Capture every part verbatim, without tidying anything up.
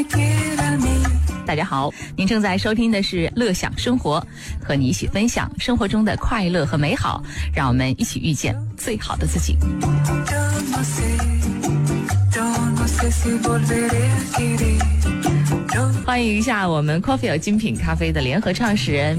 大家好，您正在收听的是乐享生活，和你一起分享生活中的快乐和美好，让我们一起遇见最好的自己。欢迎一下我们 Coffee 精品咖啡的联合创始人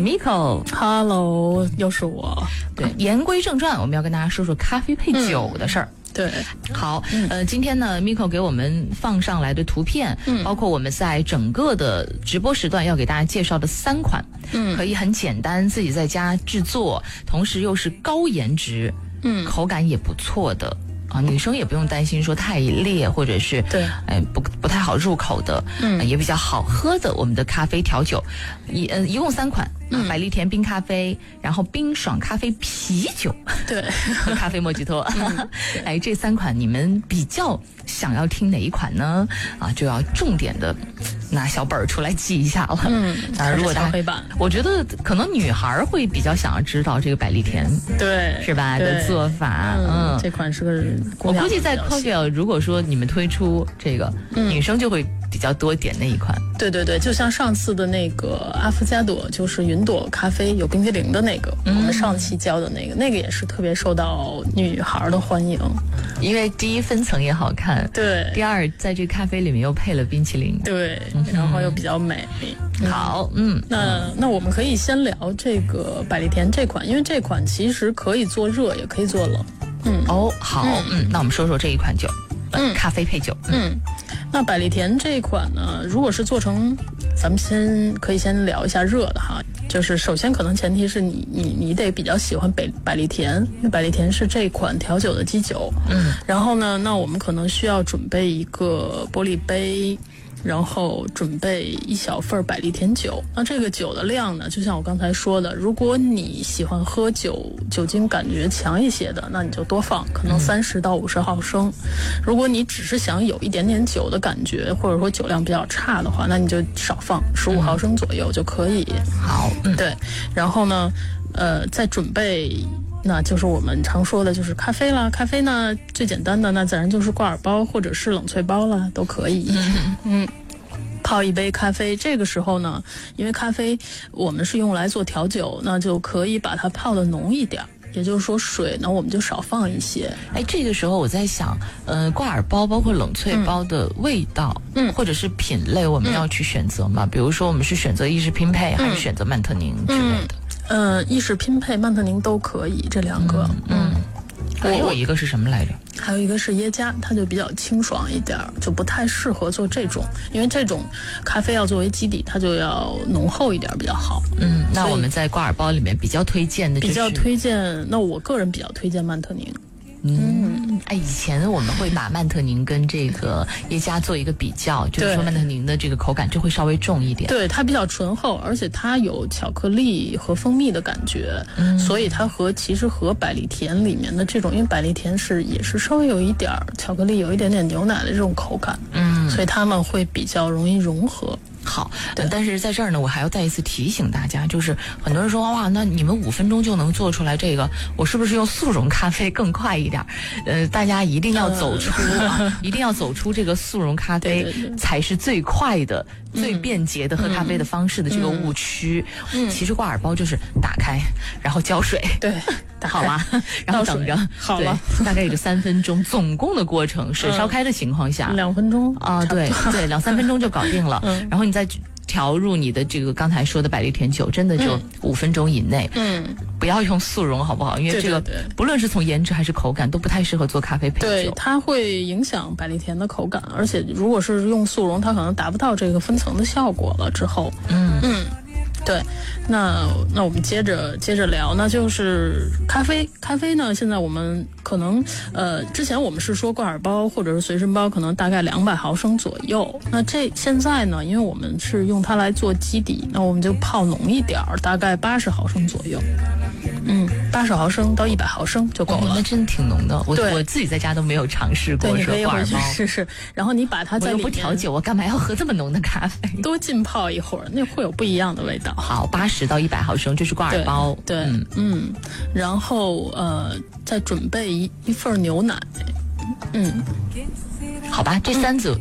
Miko。Hello， 又是我。 对，言归正传，我们要跟大家说说咖啡配酒的事儿。 嗯对， 好，呃，今天呢 ，Miko 给我们放上来的图片，嗯，包括我们在整个的直播时段要给大家介绍的三款，嗯，可以很简单自己在家制作，同时又是高颜值，嗯，口感也不错的啊，女生也不用担心说太烈或者是对， 哎不不太好入口的，嗯、呃，也比较好喝的我们的咖啡调酒，一呃一共三款。嗯，百利甜冰咖啡，然后冰爽咖啡啤酒， 对， 和咖啡莫吉托，嗯、哎，这三款你们比较想要听哪一款呢？啊，就要重点的拿小本儿出来记一下了。 嗯， 当然，如果大黑板， 我觉得可能女孩会比较想要知道这个百利甜， 对， 是吧？的做法， 嗯，这款是个， 我估计在 Coffee， 如果说你们推出这个，嗯、女生就会比较多点那一款。 对对对，就像上次的那个阿芙加朵，就是云朵咖啡有冰淇淋的那个，嗯、我们上期教的那个，那个也是特别受到女孩的欢迎， 因为第一分层也好看， 对， 第二在这咖啡里面又配了冰淇淋， 对，嗯、然后又比较美。 嗯、好，嗯， 那那我们可以先聊这个百利甜这款，因为这款其实可以做热，也可以做冷。 嗯，哦，好，嗯，嗯那我们说说这一款酒。嗯，咖啡配酒。 嗯，嗯那百利甜这一款呢，如果是做成，咱们先可以先聊一下热的哈。就是首先可能前提是你你你得比较喜欢百百利甜，因为百利甜是这款调酒的基酒。嗯，然后呢，那我们可能需要准备一个玻璃杯。然后准备一小份百利甜酒，那这个酒的量呢，就像我刚才说的，如果你喜欢喝酒，酒精感觉强一些的，那你就多放，可能三十到五十毫升。嗯、如果你只是想有一点点酒的感觉，或者说酒量比较差的话，那你就少放十五毫升左右就可以。 好，嗯、 对，然后呢，呃，再准备。那就是我们常说的就是咖啡啦，咖啡呢最简单的那自然就是挂耳包或者是冷萃包啦，都可以。嗯嗯，泡一杯咖啡，这个时候呢，因为咖啡我们是用来做调酒，那就可以把它泡得浓一点。也就是说，水呢我们就少放一些。 哎，这个时候我在想，呃，挂耳包包括冷萃包的味道，嗯，或者是品类，我们要去选择嘛？嗯、比如说，我们是选择意式拼配，还是选择曼特宁之类的？ 嗯、呃，意式拼配、曼特宁都可以，这两个。嗯，嗯还有一个是什么来着？ 还有一个是耶加，它就比较清爽一点，就不太适合做这种，因为这种咖啡要作为基底，它就要浓厚一点比较好。 嗯，那我们在挂耳包里面比较推荐的、就是， 比较推荐，那我个人比较推荐曼特宁。 嗯，哎，以前我们会把曼特宁跟这个耶加做一个比较，就是说曼特宁的这个口感就会稍微重一点， 对，它比较醇厚，而且它有巧克力和蜂蜜的感觉，嗯，所以它和其实和百利甜里面的这种，因为百利甜是也是稍微有一点巧克力，有一点点牛奶的这种口感，嗯，所以它们会比较容易融合。 好，但是在这儿呢，我还要再一次提醒大家，就是很多人说哇，那你们五分钟就能做出来这个，我是不是用速溶咖啡更快一点？呃，大家一定要走出、呃、啊，一定要走出这个速溶咖啡对对对才是最快的、嗯、最便捷的喝咖啡的方式的这个误区。嗯，其实挂耳包就是打开，然后浇水， 对。 好吧，然后等着， 好了， 大概也就三分钟。总共的过程，水烧开的情况下， 嗯、两分钟啊，对对，两三分钟就搞定了。嗯、然后你再调入你的这个刚才说的百利甜酒，真的就五分钟以内。嗯，不要用速溶，好不好？因为这个对对对不论是从颜值还是口感，都不太适合做咖啡配酒。 对，它会影响百利甜的口感，而且如果是用速溶，它可能达不到这个分层的效果了。之后，嗯嗯。对，那那我们接着接着聊，那就是咖啡。咖啡呢，现在我们可能呃，之前我们是说挂耳包或者是随身包，可能大概两百毫升左右。那这现在呢，因为我们是用它来做基底，那我们就泡浓一点儿，大概八十毫升左右。嗯，八十毫升到一百毫升就够了。 哦，那真挺浓的。我我自己在家都没有尝试过说挂耳包。 试试。然后你把它在里面， 我又不调酒，我干嘛要喝这么浓的咖啡？ 多浸泡一会儿，那会有不一样的味道。 好，八十到一百毫升，这是挂耳包。 对，对嗯嗯，然后呃，再准备一一份牛奶。嗯， 好吧，这三组